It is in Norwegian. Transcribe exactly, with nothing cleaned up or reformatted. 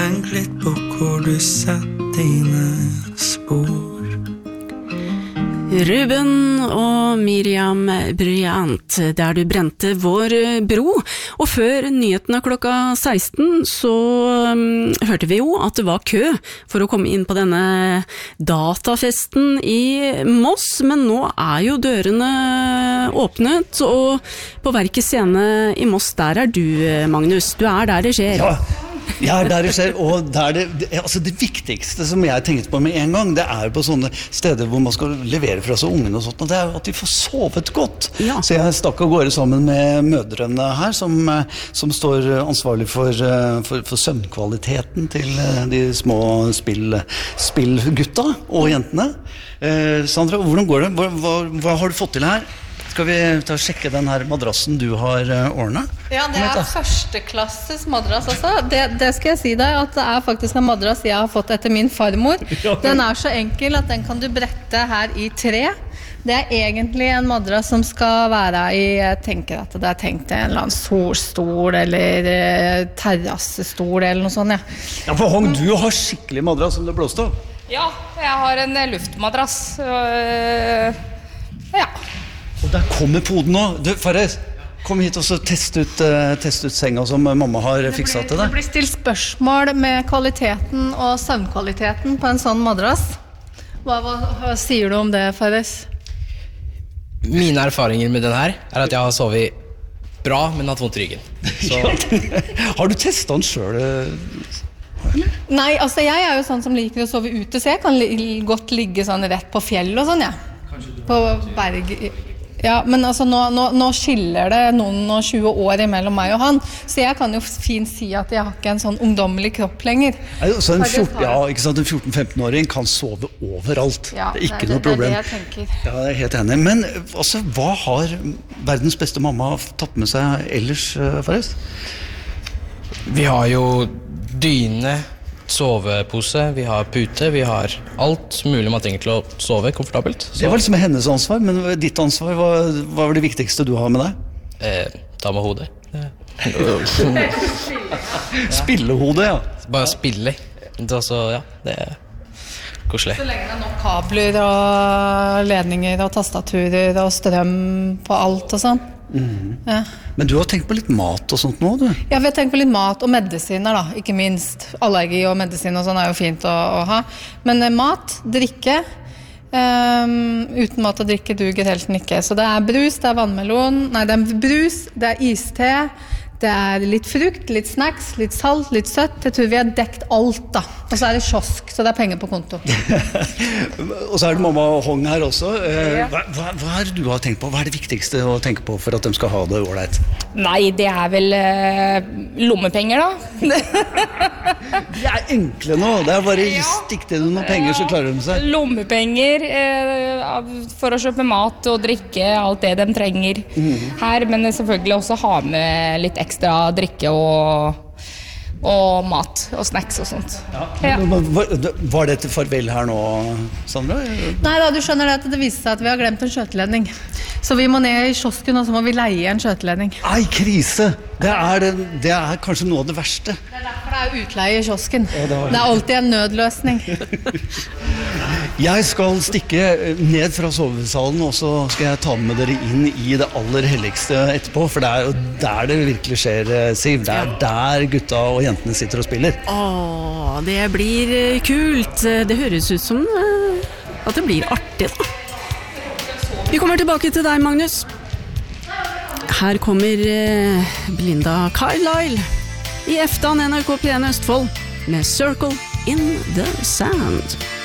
tenk litt på hvor du setter dine spor. Ruben og Miriam Bryant, der du brente vår bro. Og før nyhetene klokka seksten så um, hørte vi jo at det var kø for å komme inn på denne datafesten i Moss, men nå er jo dørene åpnet, og på Verket Scene i Moss, der er du, Magnus. Du er der det skjer. Ja. Ja, der det skjer, og der det, det, altså det viktigste som jeg tenkte på med en gang, det er på sånne steder hvor man skal levere fra seg ungene og sånt, og det er at de får sovet godt. Ja. Så jeg stakk av gårde sammen med mødrene her, som, som står ansvarlig for, for, for søvnkvaliteten til de små spill, spillgutta og jentene. Eh, Sandra, hvordan går det? Hva, hva, hva har du fått til her? Skal vi ta og sjekke den her madrassen du har ordnet? Ja, det er førsteklasses madrass også. Det, det skal jeg si deg, at det er faktisk en madrass jeg har fått etter min farmor. Den er så enkel at den kan du brette her i tre. Det er egentlig en madrass som skal være i, jeg tenker at det er tenkt en eller annen solstol eller terrassestol eller noe sånt, ja. Ja, for Hong, du har skikkelig madrass som det blåste av. Ja, jeg har en luftmadrass. Ja. Og der kommer poden nå. Du, Fares, kom hit og så test ut, uh, test ut senga som mamma har fikset til deg. Det blir stilt spørsmål med kvaliteten og søvnkvaliteten på en sånn madrass. Hva, hva, hva sier du om det, Fares? Mine erfaringer med den her er at jeg har sovet bra, men hatt vondt i ryggen. Så... har du testet den selv? Eller? Nei, altså jeg er jo sånn som liker å sove ute, så jeg kan li- godt ligge sånn rett på fjell og sånn, ja. På berg... Ja, men altså nå, nå, nå skiller det noen og tjue år imellom meg og han, så jeg kan jo fint si at jeg har ikke en sånn ungdommelig kropp lenger. Så en fjorten, ja, ikke sant, en fjorten-femten-åring kan sove overalt. Ja, det er ikke det, noe problem. Det er det jeg tenker. Ja, jeg er helt enig. Men altså, hva har verdens beste mamma tatt med seg ellers, Fares? Vi har jo dyne, sovepose, vi har pute, vi har alt mulig man trenger til å sove komfortabelt. Så. Det var liksom hennes ansvar, men ditt ansvar, hva, hva var det viktigste du har med deg? Eh, ta med hodet. Spillehode, ja. Bare spille. Så, ja, det er koselig. Så lenge det er nok kabler og ledninger og tastaturer og strøm på alt og sånn. Mm. Ja. Men du har tenkt på litt mat og sånt nå, du? Ja, vi har tenkt på litt mat og medisiner da, ikke minst. Allergi og medisin og sånn er jo fint å, å ha. Men eh, mat, drikke, um, uten mat og drikke duger helt ikke. Så det er brus, det er vannmelon, nei, det er brus, det er iste, det er litt frukt, litt snacks, litt salt, litt søtt. Jeg tror vi har dekt alt da. Og så er det kiosk, så det er penger på konto. Og så er det mamma Hong her også. Hva, hva, hva er det du har tenkt på? Hva er det viktigste å tenke på for at de skal ha det ordentlig? Nei, det er vel eh, lommepenger da. De er enkle nå. Det er bare ja. Stikk til noen penger, ja. Så klarer de seg. Lommepenger eh, for å kjøpe mat og drikke, alt det de trenger mm. her. Men selvfølgelig også ha med litt ekstra drikke og og mat og snacks og sånt. Ja. Ja. Var, var det til farvel her nå, Sandra? Nei da, du skjønner det at det viser seg at vi har glemt en skjøteledning. Så vi må ned i kiosken, og så må vi leie en skjøteledning. Ei, krise! Det er, det, det er kanskje noe av det verste. Det er derfor det er utleie i kiosken. Ja, det, det er alltid en nødløsning. Jeg skal stikke ned fra sovesalen, og så skal jeg ta med dere inn i det aller helligste etterpå, for det er jo der det virkelig skjer, Siv. Det er der gutta og jentene sitter og spiller. Åh, det blir kult. Det høres ut som at det blir artig da. Vi kommer tilbake til deg, Magnus. Her kommer Belinda Carlisle i Eftan N R K P en Østfold med Circle in the Sand.